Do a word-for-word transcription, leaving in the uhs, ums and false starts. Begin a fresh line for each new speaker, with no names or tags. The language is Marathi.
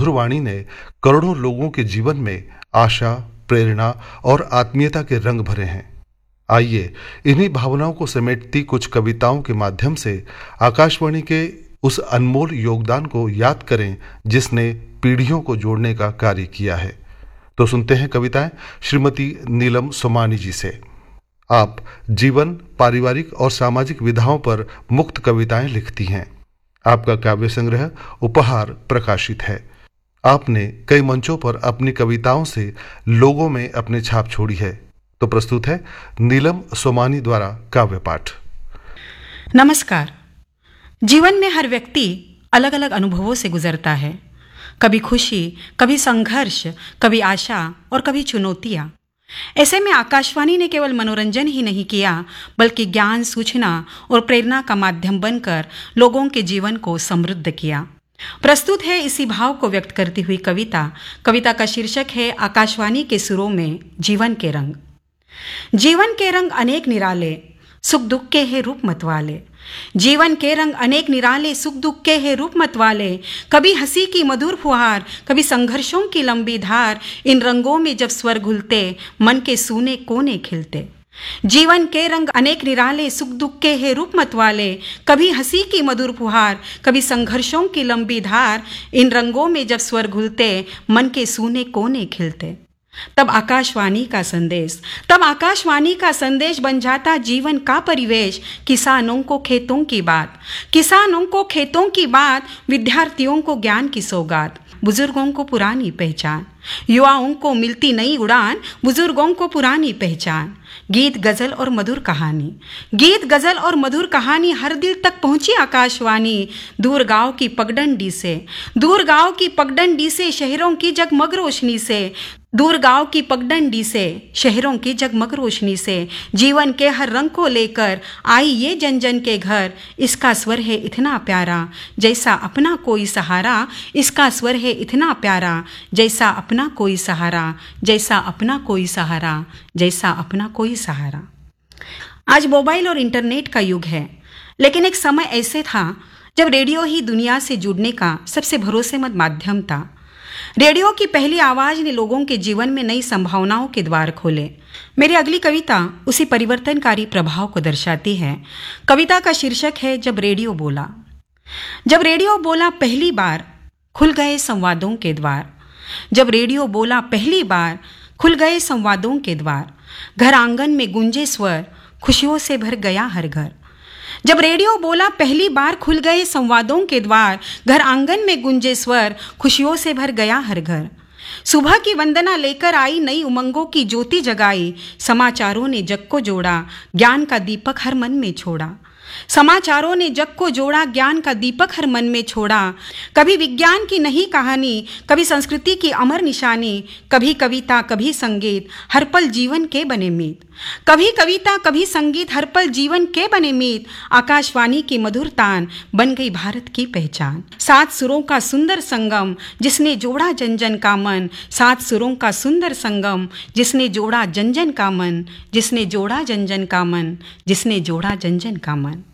मधुर वाणी ने करोड़ों लोगों के जीवन में आशा, प्रेरणा और आत्मीयता के रंग भरे हैं। आइए इन्हीं भावनाओं को समेटती कुछ कविताओं के माध्यम से आकाशवाणी के उस अनमोल योगदान को याद करें जिसने पीढ़ियों को जोड़ने का कार्य किया है। तो सुनते हैं कविताएं श्रीमती नीलम सोमानी जी से। आप जीवन, पारिवारिक और सामाजिक विधाओं पर मुक्त कविताएं लिखती हैं। आपका काव्य संग्रह उपहार प्रकाशित है। आपने कई मंचों पर अपनी कविताओं से लोगों में अपनी छाप छोड़ी है। तो प्रस्तुत है नीलम सोमानी द्वारा काव्य पाठ।
नमस्कार। जीवन में हर व्यक्ति अलग अलग अनुभवों से गुजरता है। कभी खुशी, कभी संघर्ष, कभी आशा और कभी चुनौतियां। ऐसे में आकाशवाणी ने केवल मनोरंजन ही नहीं किया, बल्कि ज्ञान, सूचना और प्रेरणा का माध्यम बनकर लोगों के जीवन को समृद्ध किया। प्रस्तुत है इसी भाव को व्यक्त करती हुई कविता। कविता का शीर्षक है आकाशवाणी के सुरों में जीवन के रंग। जीवन के रंग अनेक निराले, सुख दुख के है रूप मतवाले। जीवन के रंग अनेक निराले, सुख दुख के है रूप मतवाले। कभी हंसी की मधुर फुहार, कभी संघर्षों की लंबी धार। इन रंगों में जब स्वर घुलते, मन के सूने कोने खिलते। जीवन के रंग अनेक निराले, सुख दुख के है रूप मतवाले। कभी हंसी की मधुर फुहार, कभी संघर्षों की लंबी धार। इन रंगों में जब स्वर घुलते, मन के सूने कोने खिलते। तब आकाशवाणी का संदेश तब आकाशवाणी का संदेश बन जाता जीवन का परिवेश। किसानों को खेतों की बात, किसानों को खेतों की बात। विद्यार्थियों को ज्ञान की सौगात, बुजुर्गों को पुरानी पहचान। युवाओं को मिलती नई उड़ान, बुजुर्गों को पुरानी पहचान। गीत गजल और मधुर कहानी, गीत गजल और मधुर कहानी हर दिल तक पहुंची आकाशवाणी। दूर गांव की पगडंडी से, दूर गांव की पगडंडी से, शहरों की जगमग रोशनी से। दूर गांव की पगडंडी से, शहरों की जगमग रोशनी से। जीवन के हर रंग को लेकर आई ये जन जन के घर। इसका स्वर है इतना प्यारा, जैसा अपना कोई सहारा। इसका स्वर है इतना प्यारा, जैसा अपना कोई सहारा। जैसा अपना कोई सहारा, जैसा अपना कोई सहारा। आज मोबाइल और इंटरनेट का युग है, लेकिन एक समय ऐसे था जब रेडियो ही दुनिया से जुड़ने का सबसे भरोसेमंद माध्यम था। रेडियो की पहली आवाज ने लोगों के जीवन में नई संभावनाओं के द्वार खोले। मेरी अगली कविता उसी परिवर्तनकारी प्रभाव को दर्शाती है। कविता का शीर्षक है जब रेडियो बोला। जब रेडियो बोला पहली बार, खुल गए संवादों के द्वार। जब रेडियो बोला पहली बार, खुल गए संवादों के द्वार। घर आंगन में गूंजे स्वर, खुशियों से भर गया हर घर। जब रेडियो बोला पहली बार, खुल गए संवादों के द्वार। घर आंगन में गूंजे स्वर, खुशियों से भर गया हर घर। सुबह की वंदना लेकर आई, नई उमंगों की ज्योति जगाई। समाचारों ने जग को जोड़ा, ज्ञान का दीपक हर मन में छोड़ा। समाचारों ने जग को जोड़ा, ज्ञान का दीपक हर मन में छोड़ा। कभी विज्ञान की नई कहानी, कभी संस्कृति की अमर निशानी। कभी कविता, कभी संगीत, हर पल जीवन के बने मीत। कभी कविता, कभी संगीत, हर पल जीवन के बने मीत। आकाशवाणी की मधुर तान बन गई भारत की पहचान। सात सुरों का सुंदर संगम, जिसने जोड़ा जन जन का मन। सात सुरों का सुंदर संगम, जिसने जोड़ा जन जन का मन। जिसने जोड़ा जन जन का मन, जिसने जोड़ा जन जन का मन।